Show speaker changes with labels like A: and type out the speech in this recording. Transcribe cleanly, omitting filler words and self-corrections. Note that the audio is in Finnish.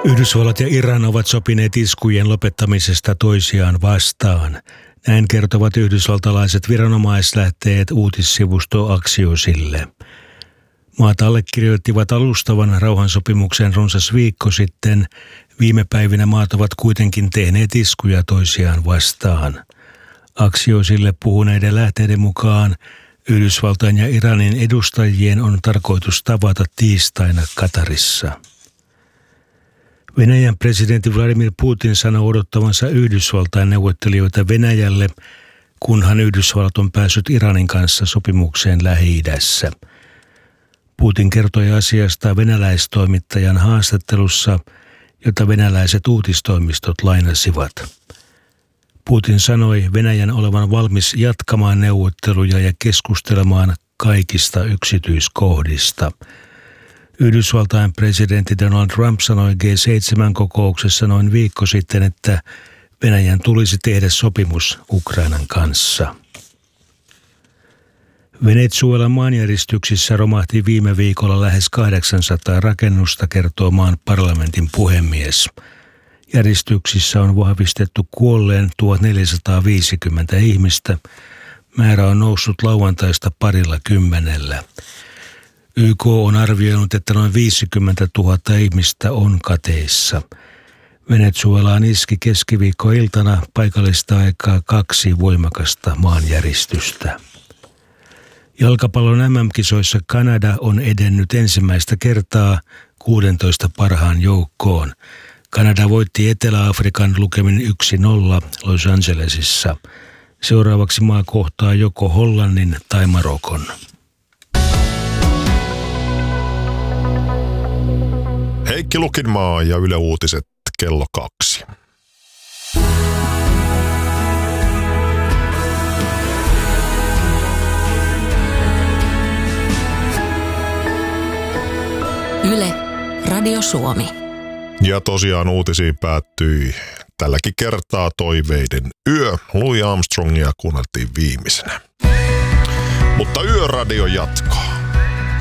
A: Yhdysvallat ja Iran ovat sopineet iskujen lopettamisesta toisiaan vastaan. Näin kertovat yhdysvaltalaiset viranomaislähteet uutissivusto Axiosille. Maat allekirjoittivat alustavan rauhansopimuksen runsas viikko sitten. Viime päivinä maat ovat kuitenkin tehneet iskuja toisiaan vastaan. Axiosille puhuneiden lähteiden mukaan Yhdysvaltain ja Iranin edustajien on tarkoitus tavata tiistaina Katarissa. Venäjän presidentti Vladimir Putin sanoi odottavansa Yhdysvaltain neuvottelijoita Venäjälle, kunhan Yhdysvallat on päässyt Iranin kanssa sopimukseen Lähi-idässä. Putin kertoi asiasta venäläistoimittajan haastattelussa, jota venäläiset uutistoimistot lainasivat. Putin sanoi Venäjän olevan valmis jatkamaan neuvotteluja ja keskustelemaan kaikista yksityiskohdista. Yhdysvaltain presidentti Donald Trump sanoi G7-kokouksessa noin viikko sitten, että Venäjän tulisi tehdä sopimus Ukrainan kanssa. Venezuelan maanjäristyksissä romahti viime viikolla lähes 800 rakennusta, kertoo maan parlamentin puhemies. Järjestyksissä on vahvistettu kuolleen 1450 ihmistä. Määrä on noussut lauantaista 20. YK on arvioinut, että noin 50 000 ihmistä on kateissa. Venezuelaan iski keskiviikkoiltana paikallista aikaa 2 voimakasta maanjäristystä. Jalkapallon MM-kisoissa Kanada on edennyt ensimmäistä kertaa 16 parhaan joukkoon. Kanada voitti Etelä-Afrikan lukemin 1-0 Los Angelesissa. Seuraavaksi maa kohtaa joko Hollannin tai Marokon.
B: Heikki Lukinmaa ja Yle Uutiset kello 2.
C: Yle, Radio Suomi.
B: Ja tosiaan uutisiin päättyi tälläkin kertaa toiveiden yö. Louis Armstrongia kuunneltiin viimeisenä. Mutta Yöradio jatkaa.